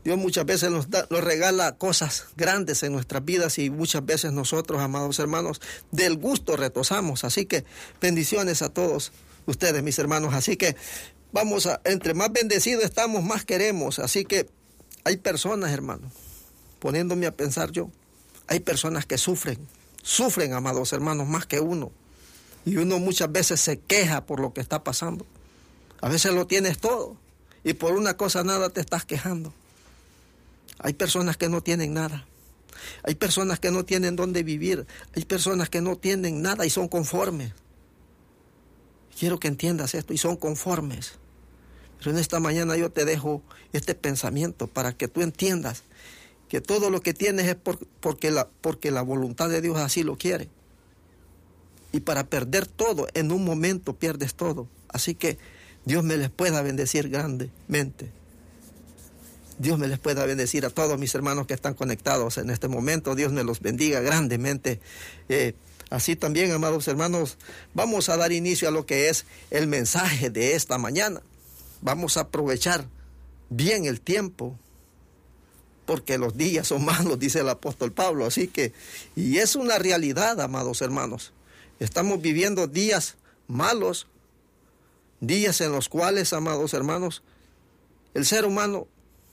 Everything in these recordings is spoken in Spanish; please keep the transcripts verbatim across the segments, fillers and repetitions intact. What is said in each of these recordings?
Dios muchas veces nos, da, nos regala cosas grandes en nuestras vidas y muchas veces nosotros, amados hermanos, del gusto retozamos. Así que bendiciones a todos ustedes, mis hermanos. Así que vamos a, entre más bendecidos estamos, más queremos. Así que hay personas, hermanos, poniéndome a pensar yo, hay personas que sufren, sufren, amados hermanos, más que uno. Y uno muchas veces se queja por lo que está pasando. A veces lo tienes todo y por una cosa nada te estás quejando. Hay personas que no tienen nada. Hay personas que no tienen dónde vivir. Hay personas que no tienen nada y son conformes. Quiero que entiendas esto, y son conformes. Pero en esta mañana yo te dejo este pensamiento para que tú entiendas que todo lo que tienes es por, porque, la, porque la voluntad de Dios así lo quiere. Y para perder todo, en un momento pierdes todo. Así que Dios me les pueda bendecir grandemente. Dios me les pueda bendecir a todos mis hermanos que están conectados en este momento. Dios me los bendiga grandemente. Eh, así también, amados hermanos, vamos a dar inicio a lo que es el mensaje de esta mañana. Vamos a aprovechar bien el tiempo, porque los días son malos, dice el apóstol Pablo. Así que, y es una realidad, amados hermanos. Estamos viviendo días malos, días en los cuales, amados hermanos, el ser humano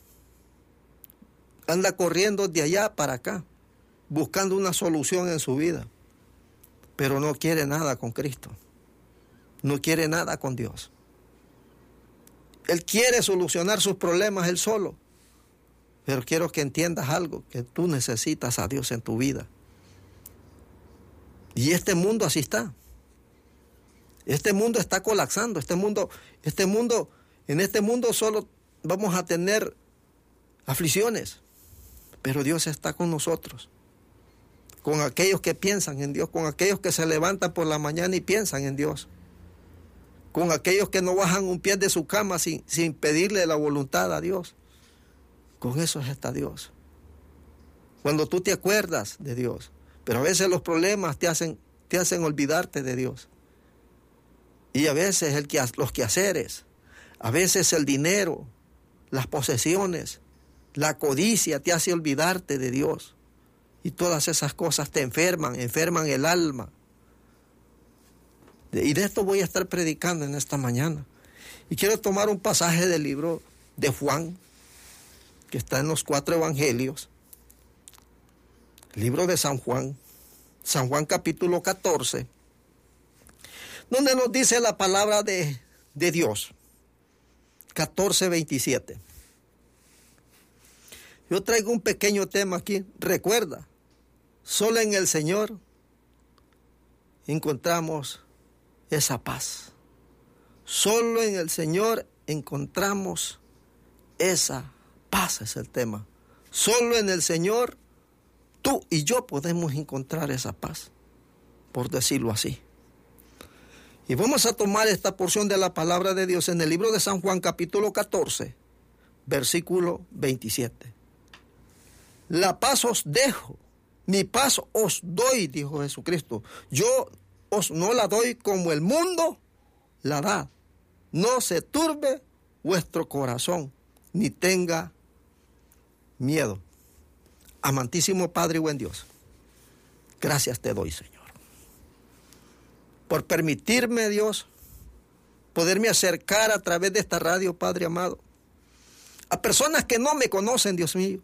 anda corriendo de allá para acá, buscando una solución en su vida, pero no quiere nada con Cristo, no quiere nada con Dios. Él quiere solucionar sus problemas él solo, pero quiero que entiendas algo, que tú necesitas a Dios en tu vida. Y este mundo así está. Este mundo está colapsando. Este mundo, este mundo, en este mundo solo vamos a tener aflicciones. Pero Dios está con nosotros. Con aquellos que piensan en Dios. Con aquellos que se levantan por la mañana y piensan en Dios. Con aquellos que no bajan un pie de su cama sin, sin pedirle la voluntad a Dios. Con eso está Dios. Cuando tú te acuerdas de Dios. Pero a veces los problemas te hacen, te hacen olvidarte de Dios. Y a veces el que, los quehaceres, a veces el dinero, las posesiones, la codicia te hace olvidarte de Dios. Y todas esas cosas te enferman, enferman el alma. Y de esto voy a estar predicando en esta mañana. Y quiero tomar un pasaje del libro de Juan, que está en los cuatro evangelios. Libro de San Juan, San Juan capítulo catorce, donde nos dice la palabra de, de Dios, catorce veintisiete. Yo traigo un pequeño tema aquí. Recuerda, solo en el Señor encontramos esa paz. Solo en el Señor encontramos esa paz, es el tema. Solo en el Señor tú y yo podemos encontrar esa paz, por decirlo así. Y vamos a tomar esta porción de la palabra de Dios en el libro de San Juan, capítulo catorce, versículo veintisiete. La paz os dejo, mi paz os doy, dijo Jesucristo. Yo os no la doy como el mundo la da. No se turbe vuestro corazón, ni tenga miedo. Amantísimo Padre y buen Dios, gracias te doy, Señor, por permitirme, Dios, poderme acercar a través de esta radio, Padre amado, a personas que no me conocen, Dios mío,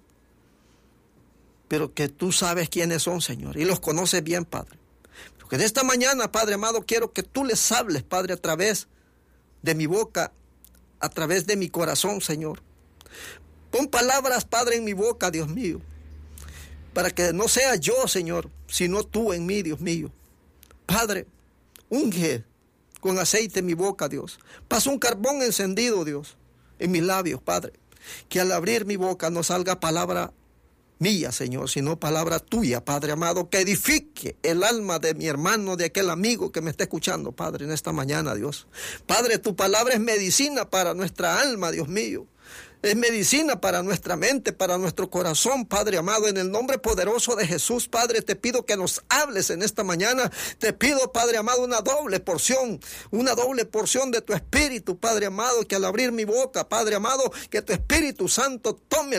pero que tú sabes quiénes son, Señor, y los conoces bien, Padre. Porque de esta mañana, Padre amado, quiero que tú les hables, Padre, a través de mi boca, a través de mi corazón, Señor. Pon palabras, Padre, en mi boca, Dios mío, para que no sea yo, Señor, sino tú en mí, Dios mío. Padre, unge con aceite mi boca, Dios. Pasa un carbón encendido, Dios, en mis labios, Padre. Que al abrir mi boca no salga palabra mía, Señor, sino palabra tuya, Padre amado, que edifique el alma de mi hermano, de aquel amigo que me está escuchando, Padre, en esta mañana, Dios. Padre, tu palabra es medicina para nuestra alma, Dios mío. Es medicina para nuestra mente, para nuestro corazón, Padre amado, en el nombre poderoso de Jesús, Padre, te pido que nos hables en esta mañana. Te pido, Padre amado, una doble porción, una doble porción de tu Espíritu, Padre amado, que al abrir mi boca, Padre amado, que tu Espíritu Santo tome